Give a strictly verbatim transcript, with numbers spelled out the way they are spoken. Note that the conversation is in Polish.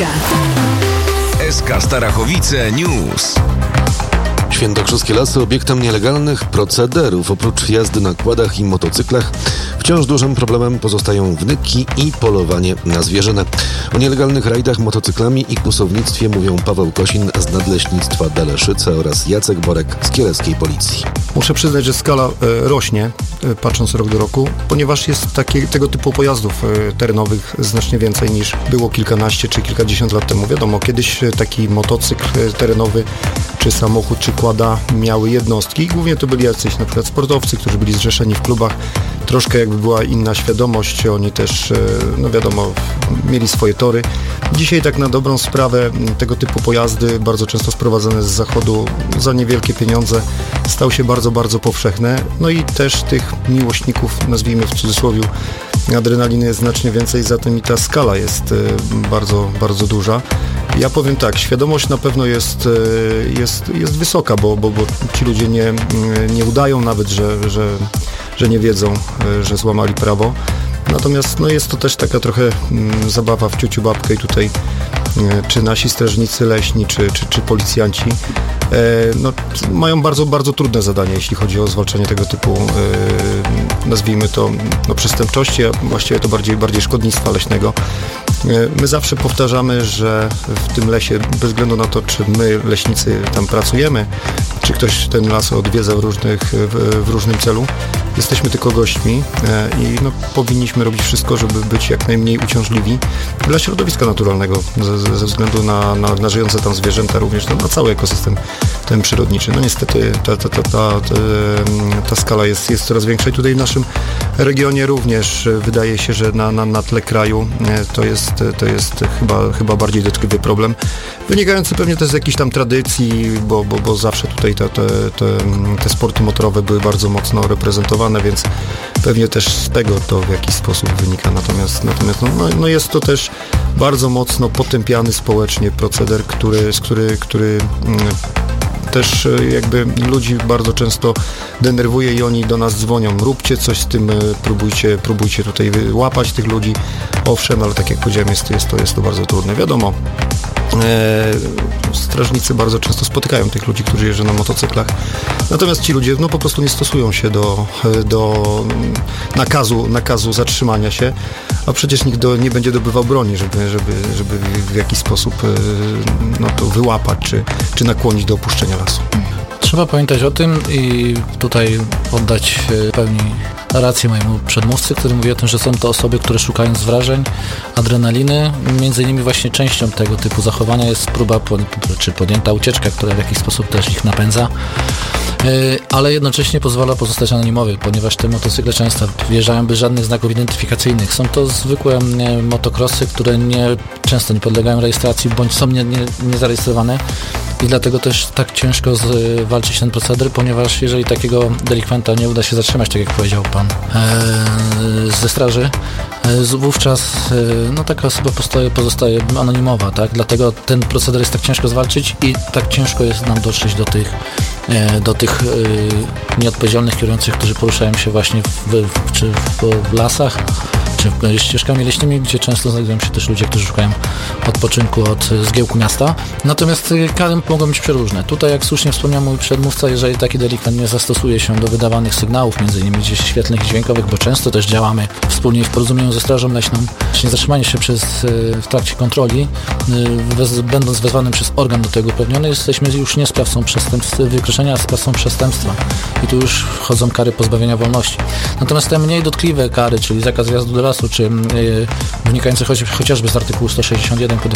S K Starachowice News. Świętokrzyskie lasy obiektem nielegalnych procederów. Oprócz jazdy na quadach i motocyklach wciąż dużym problemem pozostają wnyki i polowanie na zwierzynę. O nielegalnych rajdach motocyklami i kłusownictwie mówią Paweł Kosin z Nadleśnictwa Daleszyce oraz Jacek Borek z kieleckiej policji. Muszę przyznać, że skala e, rośnie, e, patrząc rok do roku, ponieważ jest takie, tego typu pojazdów e, terenowych znacznie więcej niż było kilkanaście czy kilkadziesiąt lat temu. Wiadomo, kiedyś e, taki motocykl e, terenowy, czy samochód, czy quada miały jednostki. Głównie to byli jacyś na przykład sportowcy, którzy byli zrzeszeni w klubach. Troszkę jakby była inna świadomość, oni też, e, no wiadomo, mieli swoje tory. Dzisiaj tak na dobrą sprawę tego typu pojazdy, bardzo często sprowadzane z zachodu za niewielkie pieniądze, stał się bardzo, bardzo powszechne. No i też tych miłośników, nazwijmy w cudzysłowie, adrenaliny jest znacznie więcej, zatem i ta skala jest bardzo, bardzo duża. Ja powiem tak, świadomość na pewno jest, jest, jest wysoka, bo, bo, bo ci ludzie nie, nie udają nawet, że, że, że nie wiedzą, że złamali prawo. Natomiast no jest to też taka trochę mm, zabawa w ciuciu babkę i tutaj e, czy nasi strażnicy leśni, czy, czy, czy policjanci e, no, mają bardzo, bardzo trudne zadanie, jeśli chodzi o zwalczanie tego typu, e, nazwijmy to, no, przestępczości, a właściwie to bardziej, bardziej szkodnictwa leśnego. E, my zawsze powtarzamy, że w tym lesie, bez względu na to, czy my, leśnicy, tam pracujemy, czy ktoś ten las odwiedza w, różnych, w, w różnym celu, jesteśmy tylko gośćmi e, i no, powinniśmy robić wszystko, żeby być jak najmniej uciążliwi dla środowiska naturalnego, ze, ze względu na, na, na żyjące tam zwierzęta, również no, na cały ekosystem ten przyrodniczy. No niestety ta, ta, ta, ta, ta, ta skala jest, jest coraz większa i tutaj w naszym regionie również wydaje się, że na, na, na tle kraju e, to jest, to jest chyba, chyba bardziej dotkliwy problem, wynikający pewnie też z jakichś tam tradycji, bo, bo, bo zawsze tutaj te, te, te, te sporty motorowe były bardzo mocno reprezentowane, więc pewnie też z tego to w jakiś sposób wynika. Natomiast, natomiast no, no jest to też bardzo mocno potępiany społecznie proceder, który, z który, który mm, też jakby ludzi bardzo często denerwuje i oni do nas dzwonią. Róbcie coś z tym, próbujcie, próbujcie tutaj łapać tych ludzi. Owszem, ale tak jak powiedziałem, jest, jest, to, jest to bardzo trudne. Wiadomo, e, strażnicy bardzo często spotykają tych ludzi, którzy jeżdżą na motocyklach. Natomiast ci ludzie no, po prostu nie stosują się do, do nakazu, nakazu zatrzymania się, a przecież nikt do, nie będzie dobywał broni, żeby, żeby, żeby w jakiś sposób no, to wyłapać, czy, czy nakłonić do opuszczenia lasu. Trzeba pamiętać o tym i tutaj oddać w pełni rację mojemu przedmówcy, który mówi o tym, że są to osoby, które szukając wrażeń, adrenaliny, między innymi właśnie częścią tego typu zachowania jest próba pod, czy podjęta ucieczka, która w jakiś sposób też ich napędza, ale jednocześnie pozwala pozostać anonimowy, ponieważ te motocykle często wjeżdżają bez żadnych znaków identyfikacyjnych. Są to zwykłe motokrosy, które nie, często nie podlegają rejestracji, bądź są nie, nie, niezarejestrowane. I dlatego też tak ciężko z, walczyć ten proceder, ponieważ jeżeli takiego delikwenta nie uda się zatrzymać, tak jak powiedział pan e, ze straży, e, wówczas e, no, taka osoba pozostaje, pozostaje anonimowa, tak? Dlatego ten proceder jest tak ciężko zwalczyć i tak ciężko jest nam dotrzeć do tych, e, do tych e, nieodpowiedzialnych kierujących, którzy poruszają się właśnie w, w, czy w, w lasach, czy ścieżkami leśnymi, gdzie często znajdują się też ludzie, którzy szukają odpoczynku od zgiełku miasta. Natomiast kary mogą być przeróżne. Tutaj, jak słusznie wspomniał mój przedmówca, jeżeli taki delikwent nie zastosuje się do wydawanych sygnałów, między innymi gdzieś świetlnych i dźwiękowych, bo często też działamy wspólnie w porozumieniu ze Strażą Leśną, czyli zatrzymanie się przez, w trakcie kontroli, wez, będąc wezwanym przez organ do tego uprawniony, jesteśmy już nie sprawcą przestępstwa, wykroczenia, a sprawcą przestępstwa. I tu już wchodzą kary pozbawienia wolności. Natomiast te mniej dotkliwe kary, czyli zakaz wjazdu do lasu, czy yy, wynikające choć, chociażby z artykułu sto sześćdziesiąt jeden